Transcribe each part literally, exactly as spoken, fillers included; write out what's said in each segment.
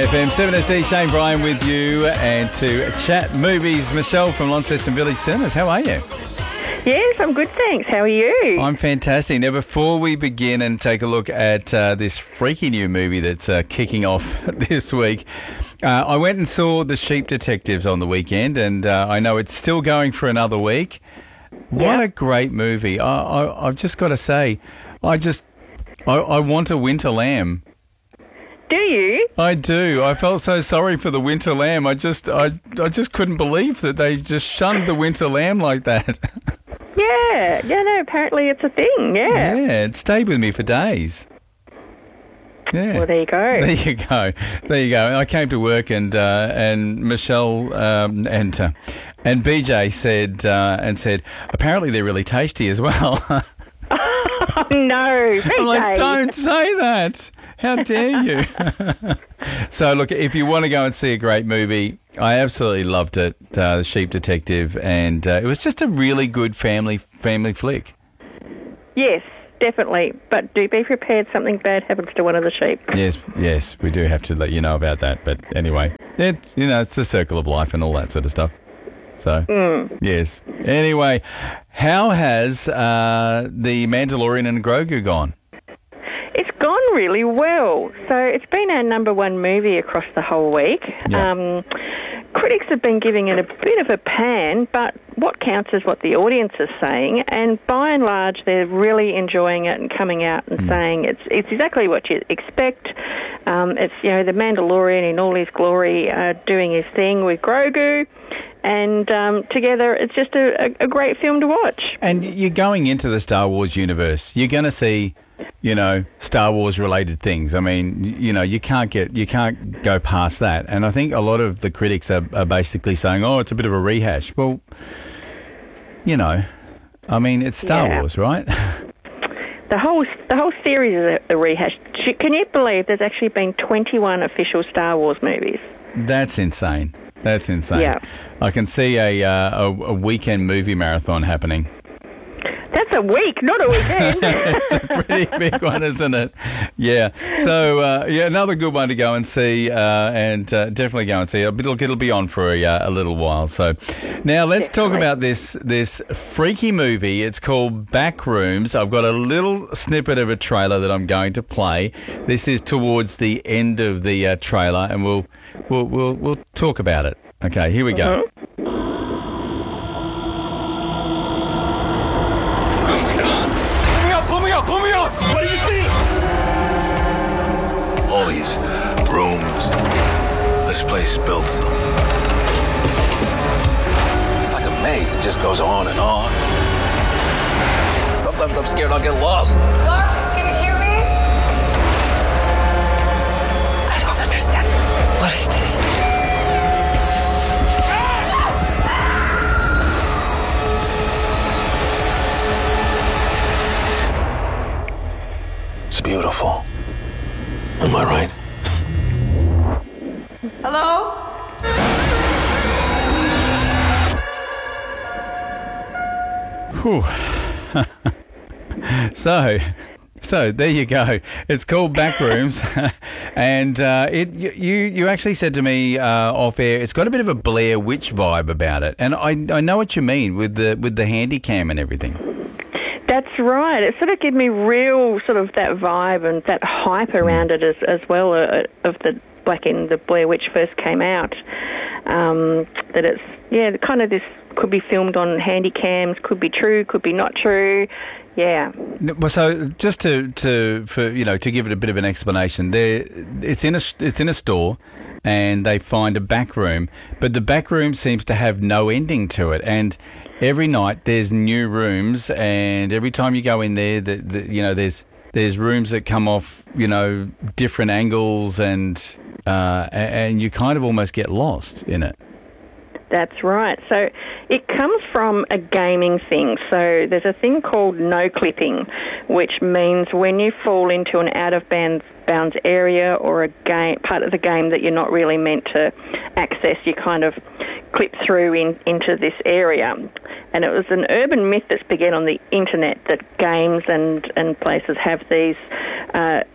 F M, seven S D, Shane Bryan with you, and to chat movies, Michelle from Launceston Village Cinemas. How are you? Yes, I'm good, thanks. How are you? I'm fantastic. Now, before we begin and take a look at uh, this freaky new movie that's uh, kicking off this week, uh, I went and saw The Sheep Detectives on the weekend, and uh, I know it's still going for another week. What Yeah. a great movie. I, I, I've just got to say, I just, I, I want a winter lamb. Do you? I do. I felt so sorry for the winter lamb. I just, I, I just couldn't believe that they just shunned the winter lamb like that. Yeah. Yeah, no, apparently it's a thing, yeah. Yeah, it stayed with me for days. Yeah. Well, there you go. There you go. There you go. I came to work and uh, and Michelle um, and uh, and B J said uh, and said apparently they're really tasty as well. Oh, no. B J. I'm like, don't say that. How dare you? So, look, if you want to go and see a great movie, I absolutely loved it, uh, The Sheep Detective, and uh, it was just a really good family family flick. Yes, definitely. But do be prepared, something bad happens to one of the sheep. Yes, yes, we do have to let you know about that. But anyway, it's, you know, it's the circle of life and all that sort of stuff. So, Mm. yes. Anyway, how has uh, The Mandalorian and Grogu gone? It's gone really well. So it's been our number one movie across the whole week. Yeah. Um, critics have been giving it a bit of a pan, but what counts is what the audience is saying. And by and large, they're really enjoying it and coming out and mm. saying it's it's exactly what you expect. Um, it's, you know, the Mandalorian in all his glory uh, doing his thing with Grogu. And um, together, it's just a, a, a great film to watch. And you're going into the Star Wars universe. You're going to see, you know, Star Wars related things. I mean, you know, you can't get, you can't go past that. And I think a lot of the critics are, are basically saying, "Oh, it's a bit of a rehash." Well, you know, I mean, it's Star Yeah. Wars, right? The whole the whole series is a, a rehash. Can you believe there's actually been twenty-one official Star Wars movies? That's insane. That's insane. Yeah. I can see a, uh, a a weekend movie marathon happening. That's a week, not a weekend. It's a pretty big one, isn't it? Yeah. So, uh, yeah, another good one to go and see, uh, and uh, definitely go and see. It'll, it'll be on for a, uh, a little while. So, now let's Definitely. talk about this this freaky movie. It's called Backrooms. I've got a little snippet of a trailer that I'm going to play. This is towards the end of the uh, trailer, and we'll we'll we'll we'll talk about it. Okay, here we go. Mhm. Pull me up! What do you see? All these rooms. This place builds them. It's like a maze. It just goes on and on. Sometimes I'm scared I'll get lost. Clark, can you hear me? I don't understand. What is this? It's beautiful. Am I right? Hello? Whew. so, so there you go. It's called Backrooms, and uh, it you you actually said to me uh, off air, it's got a bit of a Blair Witch vibe about it, and I I know what you mean with the with the handy cam and everything. That's right. It sort of gave me real sort of that vibe and that hype around it as as well uh, of the back in the Blair Witch first came out. Um, that it's yeah, kind of this could be filmed on handy cams, could be true, could be not true. Yeah. Well, so just to, to for you know to give it a bit of an explanation, there it's in a it's in a store, and they find a back room, but the back room seems to have no ending to it, and every night there's new rooms, and every time you go in there, the, the, you know there's there's rooms that come off you know different angles, and uh, and you kind of almost get lost in it. That's right. So it comes from a gaming thing. So there's a thing called no clipping, which means when you fall into an out of bounds bounds area or a game part of the game that you're not really meant to access, you kind of clip through in, into this area. And it was an urban myth that's began on the internet that games and, and places have these uh,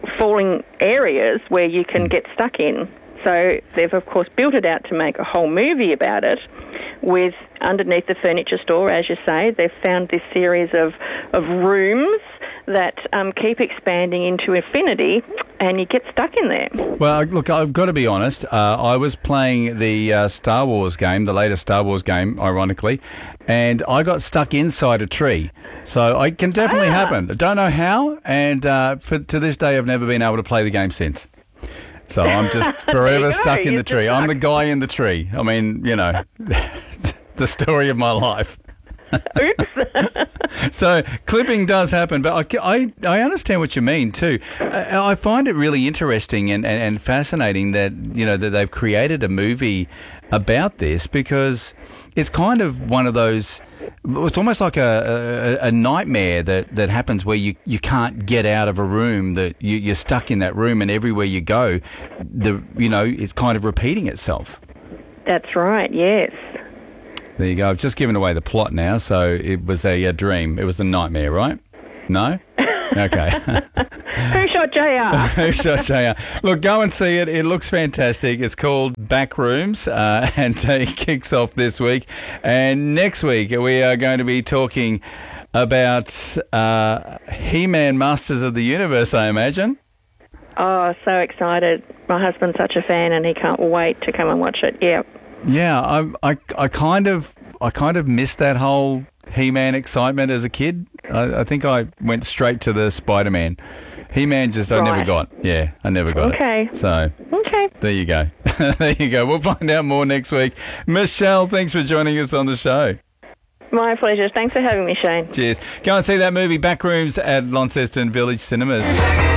falling areas where you can get stuck in. So they've, of course, built it out to make a whole movie about it. With underneath the furniture store, as you say, they've found this series of, of rooms that um, keep expanding into infinity, and you get stuck in there. Well, look, I've got to be honest. Uh, I was playing the uh, Star Wars game, the latest Star Wars game, ironically, and I got stuck inside a tree. So it can definitely Ah. happen. I don't know how, and uh, for, to this day, I've never been able to play the game since. So I'm just forever go, stuck in you're the tree. just I'm the stuck. guy in the tree. I mean, you know, the story of my life. Oops. So clipping does happen, but I, I, I understand what you mean too. I, I find it really interesting and, and, and fascinating that, you know, that they've created a movie about this, because it's kind of one of those, it's almost like a, a, a nightmare that, that happens where you, you can't get out of a room, that you, you're stuck in that room, and everywhere you go, the you know, it's kind of repeating itself. That's right, yes. There you go. I've just given away the plot now, so it was a, a dream. It was a nightmare, right? No? Okay. Who shot J R? Who shot J R? Look, go and see it. It looks fantastic. It's called Backrooms, uh, and it kicks off this week. And next week, we are going to be talking about uh, He-Man Masters of the Universe, I imagine. Oh, so excited. My husband's such a fan, and he can't wait to come and watch it. Yeah. Yeah, I, I, I kind of, I kind of missed that whole He-Man excitement as a kid. I, I think I went straight to the Spider-Man. He-Man just, I never Right. got. Yeah, I never got Okay. it. So Okay. there you go. There you go. We'll find out more next week. Michelle, thanks for joining us on the show. My pleasure. Thanks for having me, Shane. Cheers. Go and see that movie, Backrooms, at Launceston Village Cinemas.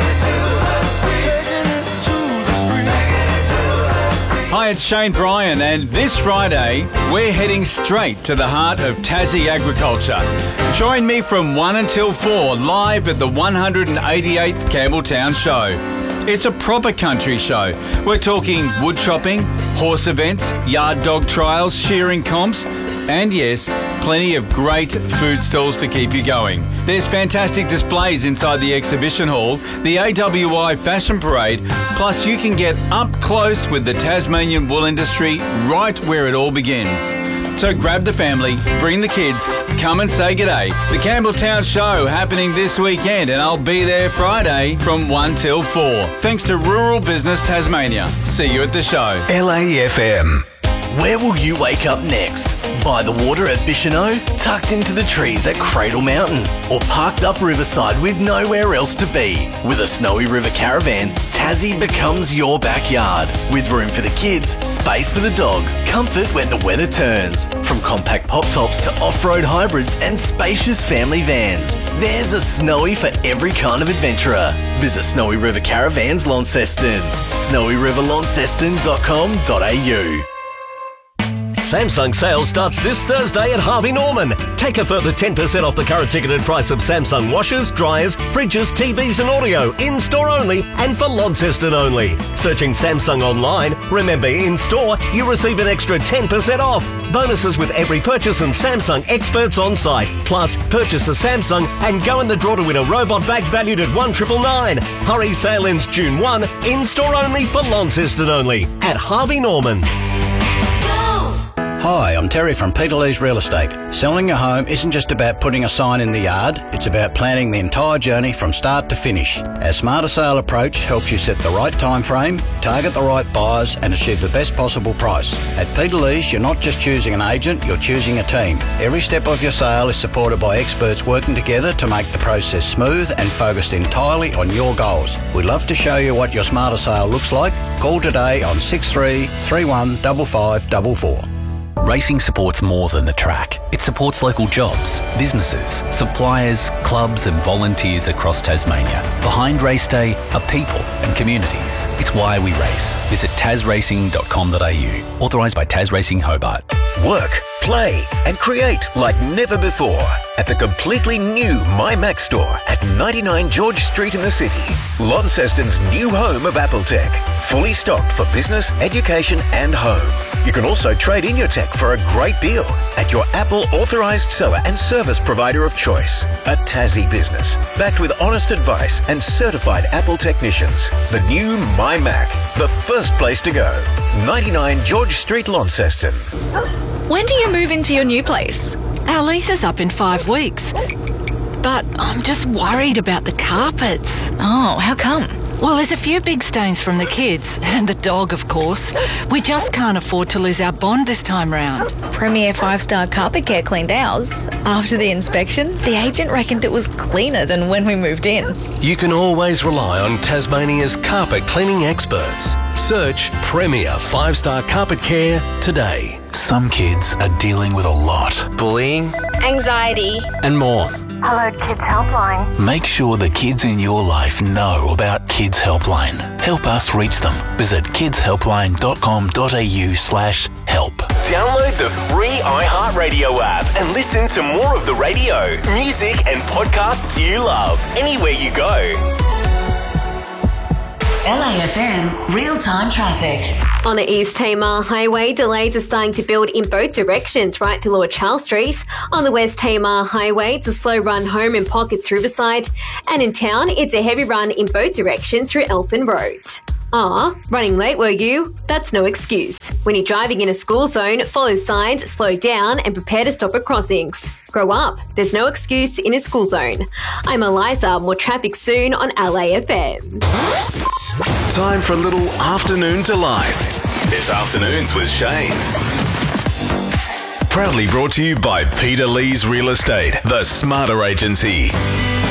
Hi, it's Shane Bryan, and this Friday we're heading straight to the heart of Tassie agriculture. Join me from one until four live at the one hundred eighty-eighth Campbelltown Show. It's a proper country show. We're talking wood chopping, horse events, yard dog trials, shearing comps, and yes, plenty of great food stalls to keep you going. There's fantastic displays inside the exhibition hall, the A W I Fashion Parade, plus you can get up close with the Tasmanian wool industry right where it all begins. So grab the family, bring the kids, come and say g'day. The Campbelltown Show happening this weekend, and I'll be there Friday from one till four. Thanks to Rural Business Tasmania. See you at the show. L A F M. Where will you wake up next? By the water at Bicheno? Tucked into the trees at Cradle Mountain? Or parked up riverside with nowhere else to be? With a Snowy River Caravan, Tassie becomes your backyard. With room for the kids, space for the dog, comfort when the weather turns. From compact pop tops to off-road hybrids and spacious family vans. There's a Snowy for every kind of adventurer. Visit Snowy River Caravans Launceston. snowy river launceston dot com dot a u. Samsung sales starts this Thursday at Harvey Norman. Take a further ten percent off the current ticketed price of Samsung washers, dryers, fridges, T Vs and audio, in-store only and for Launceston only. Searching Samsung online, remember in-store you receive an extra ten percent off. Bonuses with every purchase and Samsung experts on site. Plus, purchase a Samsung and go in the draw to win a robot bag valued at one triple nine. Hurry, sale ends June first, in-store only for Launceston only at Harvey Norman. Hi, I'm Terry from Peter Lee's Real Estate. Selling your home isn't just about putting a sign in the yard, it's about planning the entire journey from start to finish. Our Smarter Sale approach helps you set the right time frame, target the right buyers and achieve the best possible price. At Peter Lee's, you're not just choosing an agent, you're choosing a team. Every step of your sale is supported by experts working together to make the process smooth and focused entirely on your goals. We'd love to show you what your Smarter Sale looks like. Call today on six three three one five five four four. Racing supports more than the track. It supports local jobs, businesses, suppliers, clubs and volunteers across Tasmania. Behind race day are people and communities. It's why we race. Visit tas racing dot com dot a u. Authorised by Tas Racing Hobart. Work, play and create like never before at the completely new MyMac store at ninety-nine George Street in the city. Launceston's new home of Appletech. Fully stocked for business, education and home. You can also trade in your tech for a great deal at your Apple authorised seller and service provider of choice. A Tassie business, backed with honest advice and certified Apple technicians. The new My Mac, the first place to go. ninety-nine George Street, Launceston. When do you move into your new place? Our lease is up in five weeks. But I'm just worried about the carpets. Oh, how come? Well, there's a few big stains from the kids, and the dog, of course. We just can't afford to lose our bond this time round. Premier five-star Carpet Care cleaned ours. After the inspection, the agent reckoned it was cleaner than when we moved in. You can always rely on Tasmania's carpet cleaning experts. Search Premier five-star Carpet Care today. Some kids are dealing with a lot. Bullying, anxiety, and more. Hello Kids Helpline. Make sure the kids in your life know about Kids Helpline. Help us reach them. Visit kidshelpline.com.au slash help. Download the free iHeartRadio app and listen to more of the radio, music and podcasts you love anywhere you go. L A F M real-time traffic. On the East Tamar Highway, delays are starting to build in both directions right through Lord Charles Street. On the West Tamar Highway, it's a slow run home in Pockets Riverside. And in town, it's a heavy run in both directions through Elfin Road. Ah, running late were you? That's no excuse. When you're driving in a school zone, follow signs, slow down and prepare to stop at crossings. Grow up. There's no excuse in a school zone. I'm Eliza. More traffic soon on L A F M. Time for a little afternoon delight. It's Afternoons with Shane. Proudly brought to you by Peter Lee's Real Estate, the smarter agency.